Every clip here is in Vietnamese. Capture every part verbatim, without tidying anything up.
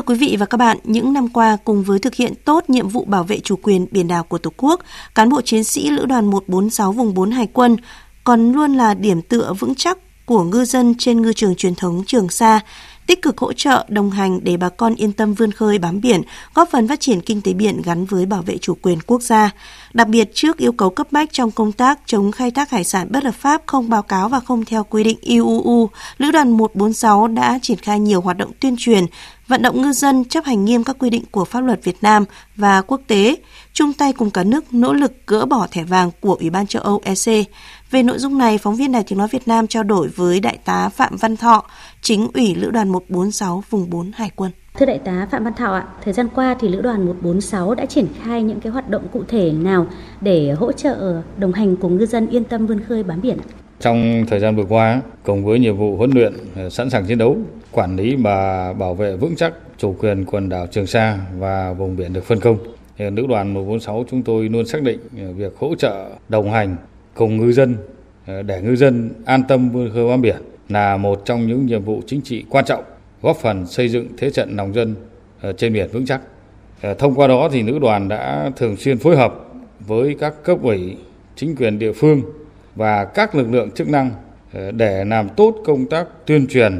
quý vị và các bạn, những năm qua cùng với thực hiện tốt nhiệm vụ bảo vệ chủ quyền biển đảo của Tổ quốc, cán bộ chiến sĩ Lữ đoàn một bốn sáu vùng bốn Hải quân còn luôn là điểm tựa vững chắc của ngư dân trên ngư trường truyền thống Trường Sa, tích cực hỗ trợ, đồng hành để bà con yên tâm vươn khơi bám biển, góp phần phát triển kinh tế biển gắn với bảo vệ chủ quyền quốc gia. Đặc biệt, trước yêu cầu cấp bách trong công tác chống khai thác hải sản bất hợp pháp, không báo cáo và không theo quy định i u u, Lữ đoàn một bốn sáu đã triển khai nhiều hoạt động tuyên truyền, vận động ngư dân chấp hành nghiêm các quy định của pháp luật Việt Nam và quốc tế, chung tay cùng cả nước nỗ lực gỡ bỏ thẻ vàng của Ủy ban châu Âu e xê. Về nội dung này, phóng viên Đài Tiếng nói Việt Nam trao đổi với Đại tá Phạm Văn Thọ, Chính ủy Lữ đoàn một bốn sáu vùng bốn Hải quân. Thưa Đại tá Phạm Văn Thọ ạ, thời gian qua thì Lữ đoàn một bốn sáu đã triển khai những cái hoạt động cụ thể nào để hỗ trợ đồng hành cùng ngư dân yên tâm vươn khơi bám biển? Trong thời gian vừa qua, cùng với nhiệm vụ huấn luyện sẵn sàng chiến đấu, quản lý và bảo vệ vững chắc chủ quyền quần đảo Trường Sa và vùng biển được phân công, Lữ đoàn một bốn sáu chúng tôi luôn xác định việc hỗ trợ đồng hành cùng ngư dân để ngư dân an tâm vươn khơi bám biển là một trong những nhiệm vụ chính trị quan trọng, góp phần xây dựng thế trận lòng dân trên biển vững chắc. Thông qua đó thì Lữ đoàn đã thường xuyên phối hợp với các cấp ủy, chính quyền địa phương và các lực lượng chức năng để làm tốt công tác tuyên truyền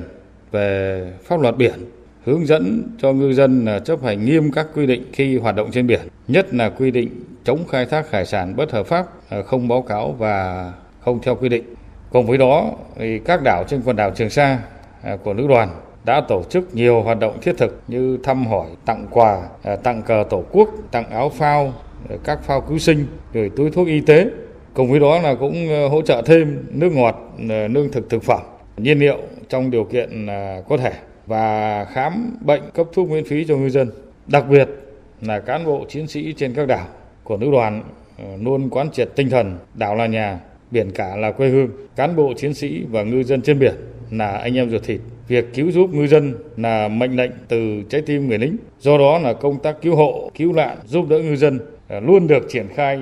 về pháp luật biển, hướng dẫn cho ngư dân chấp hành nghiêm các quy định khi hoạt động trên biển, nhất là quy định chống khai thác hải sản bất hợp pháp, không báo cáo và không theo quy định. Cùng với đó, thì các đảo trên quần đảo Trường Sa của Lữ đoàn đã tổ chức nhiều hoạt động thiết thực như thăm hỏi, tặng quà, tặng cờ Tổ quốc, tặng áo phao, các phao cứu sinh, rồi túi thuốc y tế. Cùng với đó là cũng hỗ trợ thêm nước ngọt, lương thực thực phẩm, nhiên liệu trong điều kiện có thể và khám bệnh, cấp thuốc miễn phí cho ngư dân. Đặc biệt là cán bộ chiến sĩ trên các đảo của Lữ đoàn luôn quán triệt tinh thần đảo là nhà, biển cả là quê hương. Cán bộ chiến sĩ và ngư dân trên biển là anh em ruột thịt. Việc cứu giúp ngư dân là mệnh lệnh từ trái tim người lính. Do đó là công tác cứu hộ, cứu nạn, giúp đỡ ngư dân luôn được triển khai